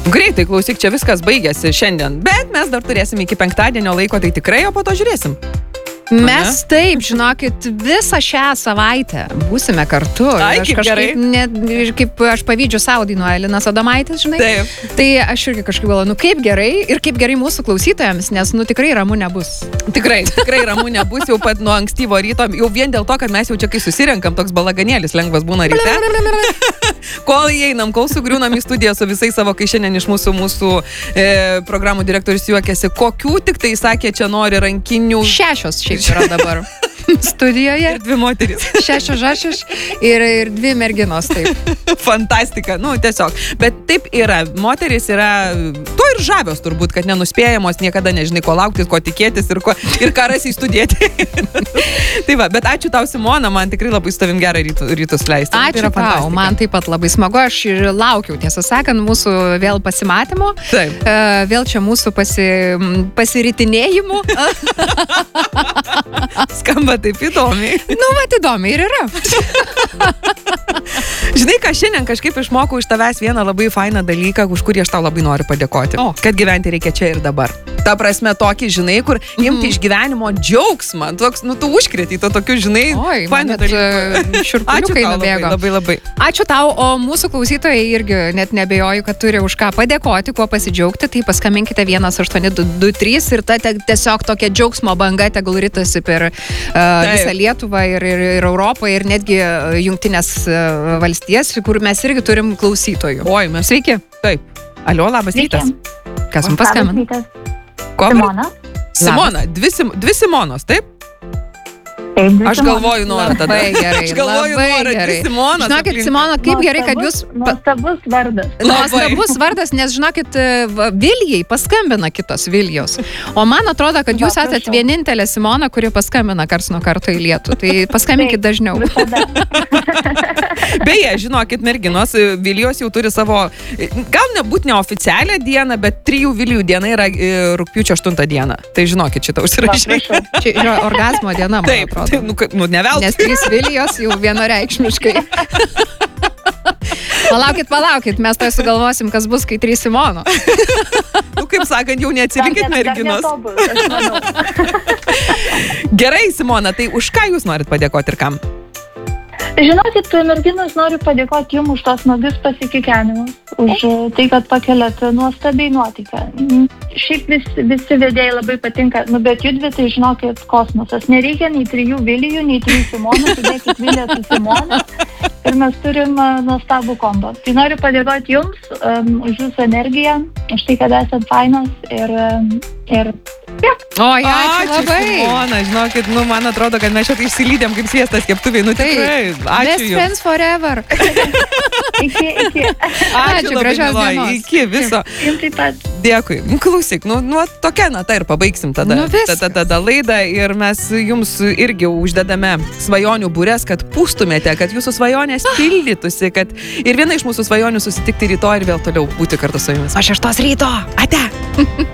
Greitai, klausyk, čia viskas baigėsi šiandien, bet mes dar turėsim iki penktadienio laiko, tai tikrai, o po to žiūrėsim. Mes taip, žinokit, visą šią savaitę būsime kartu. Ai, kaip gerai. Kaip aš pavydžiu savo dainuoja Linas Adomaitis, žinai. Taip. Tai aš irgi kažkaip galvoju, kaip gerai ir kaip gerai mūsų klausytojams, nes, tikrai ramu nebus. Tikrai ramu nebus jau pat nuo ankstyvo ryto, jau vien dėl to, kad mes jau čia kai susirenkam, toks balaganėlis lengvas būna ryte. Kol įeinam, kol sugriūnam į studiją su visais savo, kai šiandien iš mūsų programų direktorius juokėsi, kokių tik tai sakė, čia nori rankinių. 6 šiaip yra dabar studijoje. Ir 2 moterys. 6 ir 2 merginos, taip. Fantastika, tiesiog. Bet taip yra, moterys yra to ir žavios turbūt, kad nenuspėjamos, niekada nežinai, ko lauktis, ko tikėtis ir ką rasi studijoti. Tai va, bet ačiū tau, Simona, man tikrai labai su tavim gerą rytus leisti. Ačiū tau, man taip pat labai smagu, aš ir laukiau, tiesą sakant, mūsų vėl pasimatymo. Taip. Vėl čia mūsų pasiritinėjimų. Skamba taip įdomiai. Įdomiai ir yra. Žinai, ką šiandien kažkaip išmokau iš tavęs vieną labai fainą dalyką, už kurį aš tau labai noriu padėkoti. Kad gyventi reikia čia ir dabar. Ta prasme, tokį, žinai, kur imti iš gyvenimo džiaugsmą. Toks, tu užkrėti to tokių, žinai, fainų dalykų. Šiurpuliukai nubėgo. Labai. Ačiū tau, o mūsų klausytojai irgi net nebejoju, kad turi už ką padėkoti, kuo pasidžiaugti, tai paskambinkite 1823 ir ta tiesiog tokia džiaugsmo banga tegul ritasi per visą Lietuvą ir Europą ir netgi Jungtinės valstijas, kur mes irgi turim klausytojų. Oi, mes. Sveiki. Taip. Alio, labas rytas. Kas mums paskambino? Simona. Simona, dvi Simonos, taip? Taip, aš galvoju Nora tada. Labai gerai. Aš galvoju Nora, dvi Simonos. Žinokit, Simona, kaip gerai, kad jūs... Nuostabus vardas. Nuostabus vardas, nes, žinokit, Vilijai paskambina kitos Vilijos. O man atrodo, kad jūs esat vienintelė Simona, kuri paskambina karts nuo karto į lietų. Tai paskambinkit dažniau. Beje, žinokit, merginos, Vilijos jau turi savo, gal nebūt neoficialią dieną, bet 3 Vilijų diena yra rugpjūčio 8 diena. Tai žinokit, šitą užsirašyti. Čia orgazmo diena, man atrodo. Ne veltui. Nes 3 Vilijos jau vienareikšmiškai. Palaukit, mes tai sugalvosim, kas bus, kai 3 Simono. Kaip sakant, jau neatsilinkit merginos. Gerai, Simona, tai už ką jūs norit padėkoti ir kam? Žinokit, merginos, noriu padėkoti jums už tos smagius pasikikenimus, už tai, kad pakeliat nuostabiai nuotaiką. Šiaip visi vedėjai labai patinka, bet judvi, tai žinokit, kosmosas. Nereikia nei 3 Vilijų, nei 3 Simonų, sudėkit Viliją su Simona ir mes turim nuostabų kombo. Tai noriu padėkoti jums už jūsų energiją, už tai, kad esat fainos ir Oi, ačiū labai. Simona, žinokit, man atrodo, kad mes čia išsilydėm kaip sviestas keptuviai, tikrai. Ačiū Best jums. friends forever. Iki. Ačiū, gražios dienos. Iki viso. Jums taip pat. Dėkui. Klausyk, tokia nata ir pabaigsim tada laidą ir mes jums irgi uždedame svajonių būres, kad pūstumėte, kad jūsų svajonės pildytųsi, kad ir viena iš mūsų svajonių susitikti rytoj ir vėl toliau būti kartu su jumis. O 6 ryto. Ate.